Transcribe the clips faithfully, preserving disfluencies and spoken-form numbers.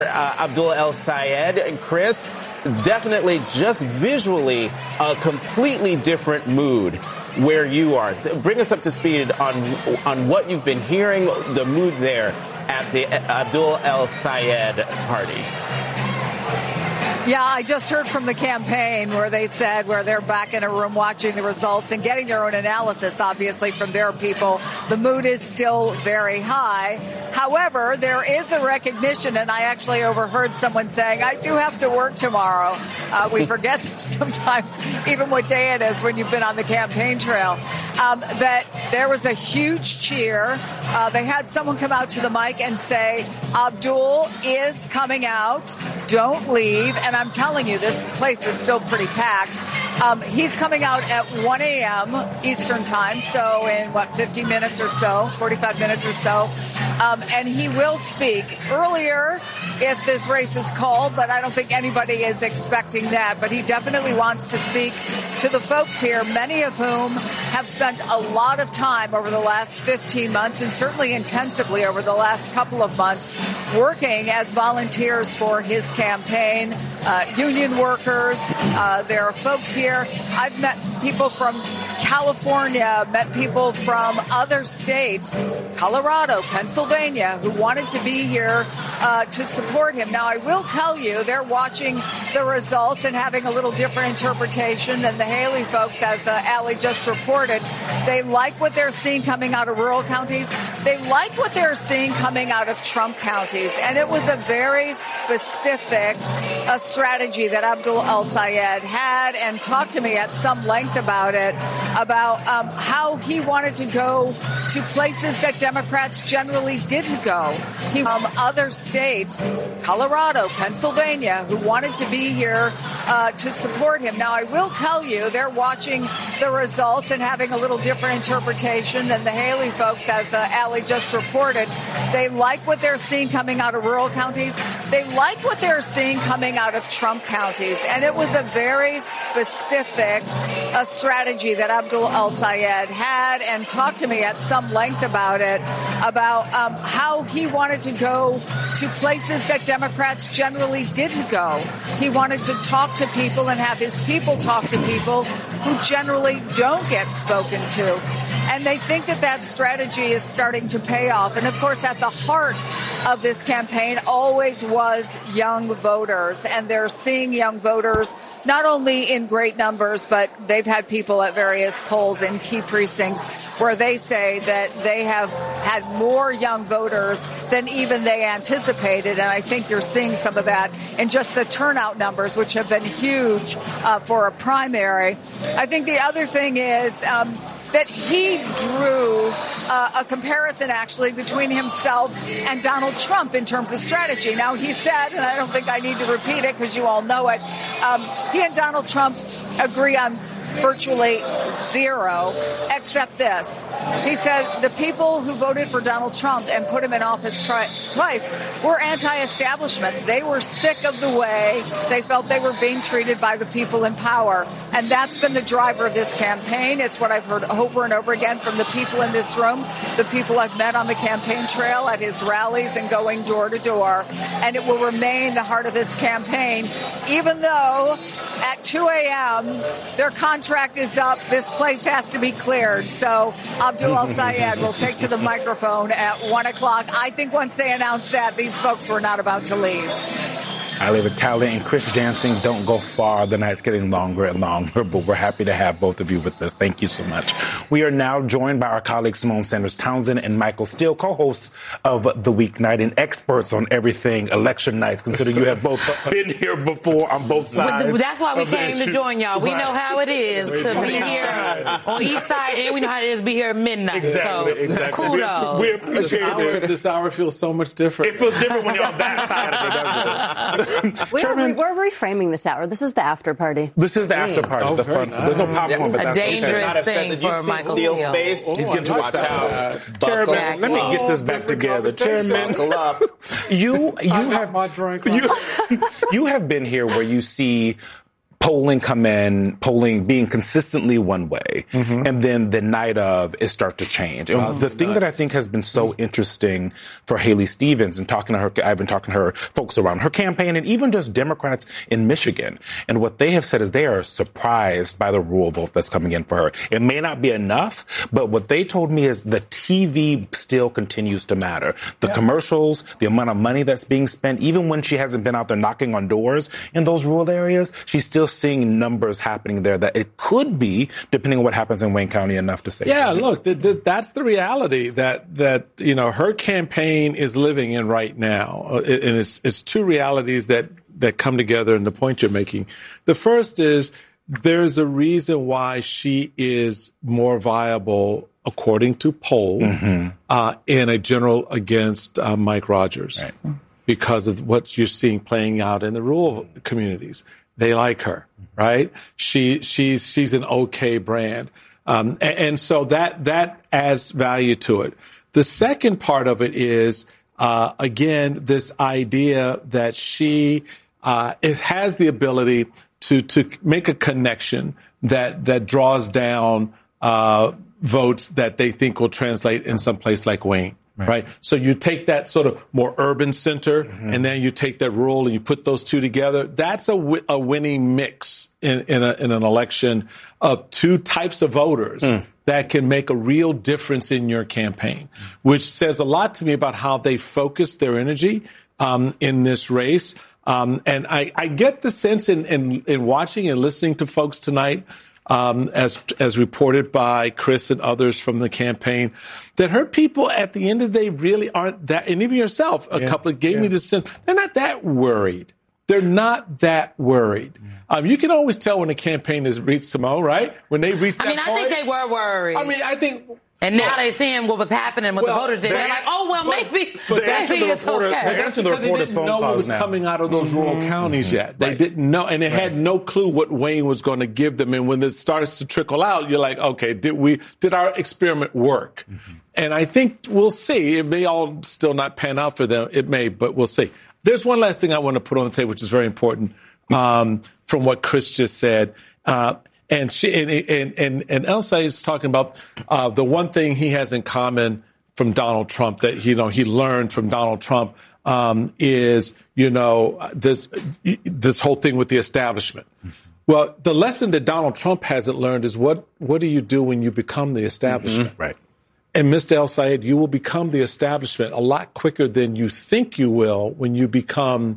Uh, Abdul El-Sayed and Chris, definitely just visually a completely different mood where you are. Bring us up to speed on on what you've been hearing, the mood there at the Abdul El-Sayed party. Yeah, I just heard from the campaign where they said where they're back in a room watching the results and getting their own analysis, obviously, from their people. The mood is still very high. However, there is a recognition, and I actually overheard someone saying, I do have to work tomorrow. Uh, we forget sometimes even what day it is when you've been on the campaign trail, um, that there was a huge cheer. Uh, they had someone come out to the mic and say, Abdul is coming out. Don't leave. And I'm telling you, this place is still pretty packed. Um, he's coming out at one a.m. Eastern time, so in, what, fifty minutes or so, forty-five minutes or so. Um, and he will speak earlier if this race is called, but I don't think anybody is expecting that. But he definitely wants to speak to the folks here, many of whom have spent a lot of time over the last fifteen months and certainly intensively over the last couple of months working as volunteers for his campaign, uh, union workers. Uh, there are folks here. I've met people from California, met people from other states, Colorado, Pennsylvania, who wanted to be here uh, to support him. Now, I will tell you, they're watching the results and having a little different interpretation than the Haley folks, as uh, Allie just reported. They like what they're seeing coming out of rural counties. They like what they're seeing coming out of Trump counties. And it was a very specific uh, strategy that Abdul El-Sayed had, and talked to me at some length about it, about um, how he wanted to go to places that Democrats generally didn't go. He from other states, Colorado, Pennsylvania, who wanted to be here uh, to support him. Now, I will tell you, they're watching the results and having a little different interpretation than the Haley folks, as uh, Allie just reported. They like what they're seeing coming out of rural counties. They like what they're seeing coming out of Trump counties. And it was a very specific uh, strategy that Abdul El-Sayed had, and talked to me at some length about it, about um, how he wanted to go to places that Democrats generally didn't go. He wanted to talk to people and have his people talk to people who generally don't get spoken to. And they think that that strategy is starting to pay off. And, of course, at the heart of this campaign always was young voters. And they're seeing young voters not only in great numbers, but they've had people at various polls in key precincts where they say that they have had more young voters than even they anticipated. And I think you're seeing some of that in just the turnout numbers, which have been huge uh, for a primary. I think the other thing is um, that he drew uh, a comparison, actually, between himself and Donald Trump in terms of strategy. Now, he said, and I don't think I need to repeat it because you all know it, um, he and Donald Trump agree on virtually zero, except this. He said the people who voted for Donald Trump and put him in office tri- twice were anti-establishment. They were sick of the way they felt they were being treated by the people in power. And that's been the driver of this campaign. It's what I've heard over and over again from the people in this room, the people I've met on the campaign trail, at his rallies, and going door to door. And it will remain the heart of this campaign, even though at two a.m. their contract is up. This place has to be cleared. So Abdul El-Sayed will take to the microphone at one o'clock. I think once they announce that, these folks were not about to leave. Ali Vitale and Chris Jansing don't go far. The night's getting longer and longer, but we're happy to have both of you with us. Thank you so much. We are now joined by our colleagues Symone Sanders Townsend and Michael Steele, co-hosts of The Weeknight and experts on everything election nights, considering you have both been here before on both sides. That's why we came to join y'all. We know how it is to be here on each side, and we know how it is to be here at midnight. Exactly, so, exactly. kudos. We, we appreciate this hour, this hour feels so much different. It feels different when you're on that side of it, doesn't it? We're, re- we're reframing this hour. This is the after party. This is the after party. Oh, the fun. nice. There's no popcorn, a but that's dangerous okay. thing for Michael Steele. Steele. Space. Oh, He's I going to like watch that. out. Chairman, let me up. get this back together. Chairman, Buckle up. you you I got have my drink. you, you have been here where you see polling come in, polling being consistently one way, mm-hmm. and then the night of it start to change. And oh, the thing nuts. that I think has been so interesting for Haley Stevens and talking to her, I've been talking to her folks around her campaign and even just Democrats in Michigan. And what they have said is they are surprised by the rural vote that's coming in for her. It may not be enough, but what they told me is the T V still continues to matter. The yeah. commercials, the amount of money that's being spent, even when she hasn't been out there knocking on doors in those rural areas, she's still seeing numbers happening there that it could be, depending on what happens in Wayne County, enough to say. Yeah, look, th- th- that's the reality that, that, you know, her campaign is living in right now. Uh, and it's, it's two realities that, that come together in the point you're making. The first is there's a reason why she is more viable, according to polls, mm-hmm. uh, in a general against uh, Mike Rogers, right. because of what you're seeing playing out in the rural communities. They like her, right? She she's she's an okay brand, um, and, and so that that adds value to it. The second part of it is uh, again this idea that she uh, it has the ability to to make a connection that that draws down uh, votes that they think will translate in some place like Wayne. Right. right. So you take that sort of more urban center mm-hmm. and then you take that rural and you put those two together. That's a, w- a winning mix in, in, a, in an election of two types of voters mm. that can make a real difference in your campaign, which says a lot to me about how they focus their energy um, in this race. Um, and I, I get the sense in, in, in watching and listening to folks tonight, Um, as as reported by Chris and others from the campaign, that her people at the end of the day really aren't that, and even yourself, a yeah, couple of gave yeah. me the sense, they're not that worried. They're not that worried. Yeah. Um, you can always tell when a campaign has reached Simone, right? When they reach that I mean, I point, think they were worried. I mean, I think... And now they're seeing what was happening, what well, the voters did. They're like, oh, well, but, maybe, but maybe it's reporter, okay. That's because the reporter's they didn't know what was now. coming out of those mm-hmm. rural counties mm-hmm. yet. They right. didn't know, and they right. had no clue what Wayne was going to give them. And when it starts to trickle out, you're like, okay, did we, did our experiment work? Mm-hmm. And I think we'll see. It may all still not pan out for them. It may, but we'll see. There's one last thing I want to put on the table, which is very important, um, from what Chris just said. Uh, And she and and and, and Elsa is talking about uh, the one thing he has in common from Donald Trump that you know he learned from Donald Trump um, is you know this this whole thing with the establishment. Mm-hmm. Well, the lesson that Donald Trump hasn't learned is what what do you do when you become the establishment? Mm-hmm. Right. And Mister El Sayed, you will become the establishment a lot quicker than you think you will when you become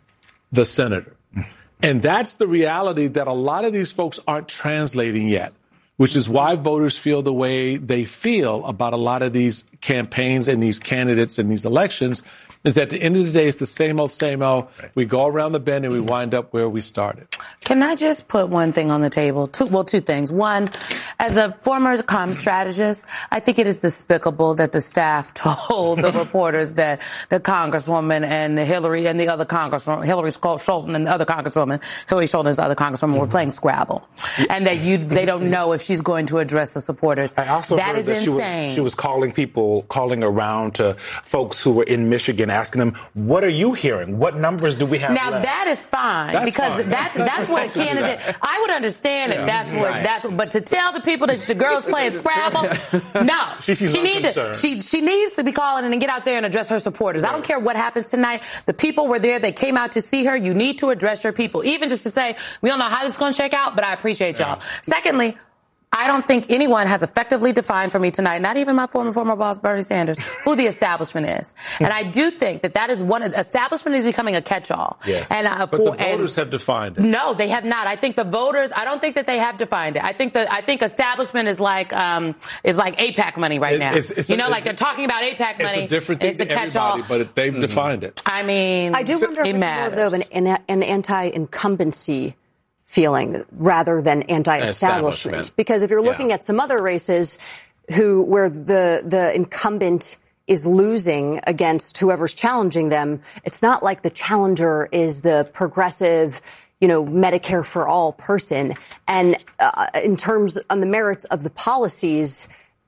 the senator. And that's the reality that a lot of these folks aren't translating yet, which is why voters feel the way they feel about a lot of these campaigns and these candidates and these elections, is that at the end of the day, it's the same old, same old. Right. We go around the bend and we wind up where we started. Can I just put one thing on the table? Two, well, two things. One, as a former comm strategist, I think it is despicable that the staff told the reporters that the Congresswoman and Hillary and the other Congresswoman, Hillary Scholten and the other Congresswoman, Hillary Scholten and the other Congresswoman mm-hmm. were playing Scrabble. And that you, they don't know if she's going to address the supporters. I also that heard is that insane. She was, she was calling people, calling around to folks who were in Michigan, asking them, what are you hearing? What numbers do we have Now, left? that is fine, that's because fine. that's that's, that's what a candidate, I would understand yeah. if that's what, right. that's, but to tell the people that the girl's playing Scrabble, no. She, she, need to, she, she needs to be calling in and get out there and address her supporters. Right. I don't care what happens tonight. The people were there. They came out to see her. You need to address your people, even just to say, we don't know how this is going to check out, but I appreciate y'all. Yeah. Secondly, I don't think anyone has effectively defined for me tonight, not even my former, former boss, Bernie Sanders, who the establishment is. And I do think that that is one of, establishment is becoming a catch-all. Yes. And, uh, but for, the voters and, have defined it. No, they have not. I think the voters, I don't think that they have defined it. I think the, I think establishment is like, um, is like AIPAC money right it, now. It's, it's you a, know, like they're talking about AIPAC money. It's a different thing it's a to everybody, but it, they've mm-hmm. defined it. I mean, I do wonder it if it's matters. more of an, an anti-incumbency feeling rather than anti-establishment. Because if you're looking yeah. at some other races who where the the incumbent is losing against whoever's challenging them, it's not like the challenger is the progressive, you know, Medicare for all person. And uh, in terms on the merits of the policies,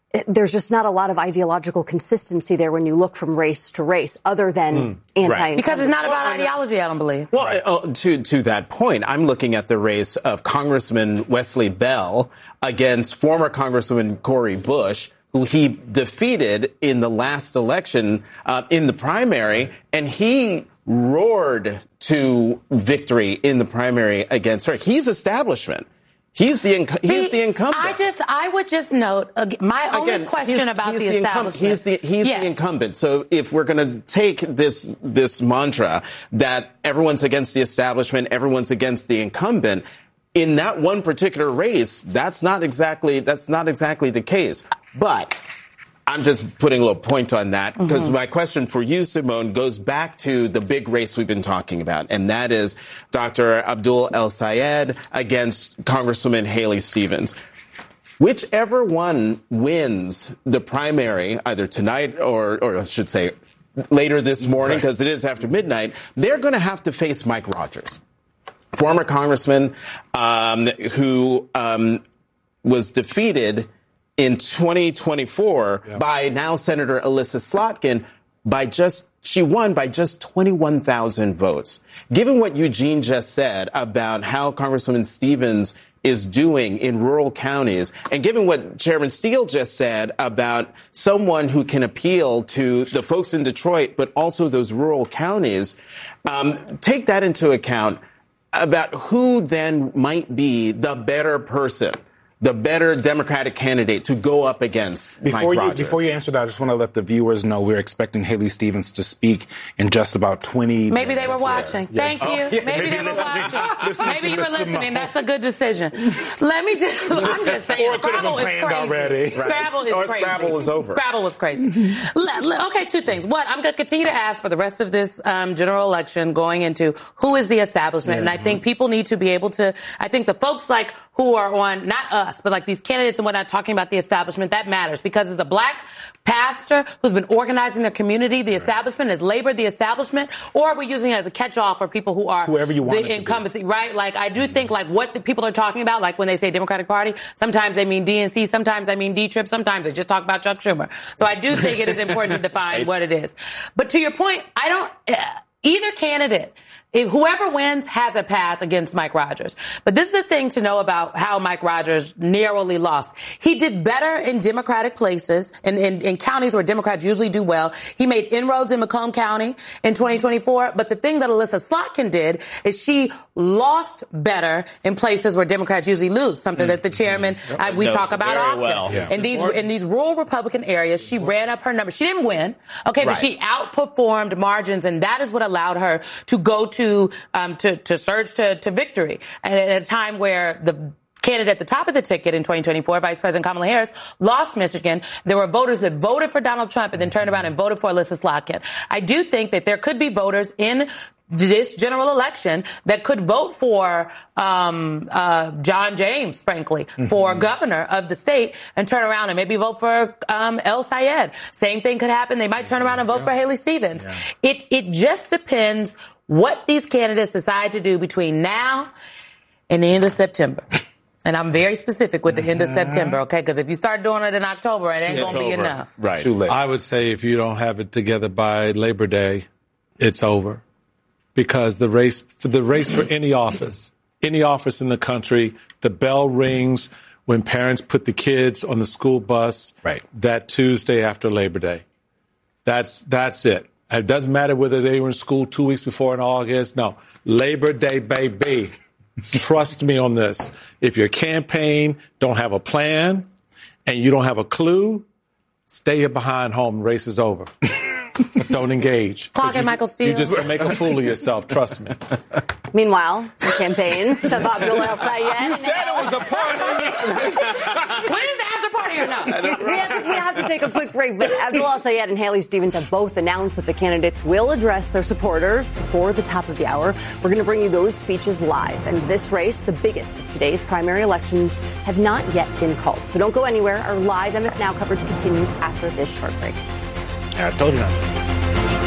there's just not a lot of ideological consistency there when you look from race to race, other than mm, anti right. Because it's not about ideology, I don't believe. Well, right. uh, to to that point, I'm looking at the race of Congressman Wesley Bell against former Congresswoman Cori Bush, who he defeated in the last election uh, in the primary, and he roared to victory in the primary against her. He's establishment. He's the inc- he's See, the incumbent. I just I would just note uh, my only Again, question he's, about he's the, the establishment. Incum- he's the he's yes. the incumbent. So if we're going to take this this mantra that everyone's against the establishment, everyone's against the incumbent, in that one particular race, that's not exactly that's not exactly the case. But I'm just putting a little point on that because mm-hmm. my question for you, Simone, goes back to the big race we've been talking about, and that is Doctor Abdul El-Sayed against Congresswoman Haley Stevens. Whichever one wins the primary, either tonight or, or I should say later this morning, because right. it is after midnight, they're going to have to face Mike Rogers, former congressman um, who um, was defeated in twenty twenty-four yep. by now Senator Elissa Slotkin by just, she won by just twenty-one thousand votes. Given what Eugene just said about how Congresswoman Stevens is doing in rural counties, and given what Chairman Steele just said about someone who can appeal to the folks in Detroit, but also those rural counties, um, take that into account about who then might be the better person, the better Democratic candidate to go up against before Mike you, Rogers. Before you answer that, I just want to let the viewers know we're expecting Haley Stevens to speak in just about twenty Maybe minutes. they were watching. Yeah. Thank Oh, you. yeah, maybe, maybe they were watching. Maybe you were listening. Simone. That's a good decision. Let me just, I'm just saying, Or it could have Scrabble been is planned crazy. already. Right. Scrabble is or crazy. Scrabble is over. Scrabble was crazy. let, let, okay, two things. One, I'm going to continue to ask for the rest of this um, general election going into who is the establishment. Yeah. And I think people need to be able to, I think the folks like who are on, not us, but like these candidates and whatnot talking about the establishment, that matters because as a black pastor who's been organizing their community, the establishment has labored the establishment, or are we using it as a catch-all for people who are whoever you want the incumbency, right? Like I do think like what the people are talking about, like when they say Democratic Party, sometimes they mean D N C, sometimes I mean D-Trip, sometimes they just talk about Chuck Schumer. So I do think it is important to define what it is. But to your point, I don't, either candidate, if whoever wins has a path against Mike Rogers. But this is the thing to know about how Mike Rogers narrowly lost. He did better in Democratic places, in, in, in counties where Democrats usually do well. He made inroads in Macomb County in twenty twenty-four. But the thing that Elissa Slotkin did is she lost better in places where Democrats usually lose, something mm-hmm. that the chairman, mm-hmm. uh, we Knows talk about often. Well. Yeah. In these in these rural Republican areas, she ran up her numbers. She didn't win, okay, but right. she outperformed margins, and that is what allowed her to go to To, um, to, to surge to, to victory. And at a time where the candidate at the top of the ticket in twenty twenty-four, Vice President Kamala Harris, lost Michigan, there were voters that voted for Donald Trump and then turned around and voted for Elissa Slotkin. I do think that there could be voters in this general election that could vote for um uh John James, frankly, mm-hmm. for governor of the state and turn around and maybe vote for um El-Sayed. Same thing could happen. They might turn around and vote yeah. for Haley Stevens. Yeah. It it just depends what these candidates decide to do between now and the end of September. And I'm very specific with the end of September, okay? Because if you start doing it in October, it ain't going to be enough. Right. I would say if you don't have it together by Labor Day, it's over. Because the race, for the race for any office, any office in the country, the bell rings when parents put the kids on the school bus right. that Tuesday after Labor Day. That's that's it. It doesn't matter whether they were in school two weeks before in August. No, Labor Day, baby. Trust me on this. If your campaign don't have a plan and you don't have a clue, stay behind home. Race is over. Don't engage. Clock it, Michael Steele. You just make a fool of yourself. Trust me. Meanwhile, the campaigns of Abdul El-Sayed. You said it was a party. When is the after party or no? We have, to, we have to take a quick break, but Abdul El-Sayed and Haley Stevens have both announced that the candidates will address their supporters before the top of the hour. We're going to bring you those speeches live. And this race, the biggest of today's primary elections, have not yet been called. So don't go anywhere. Our live M S Now coverage continues after this short break. I told you not.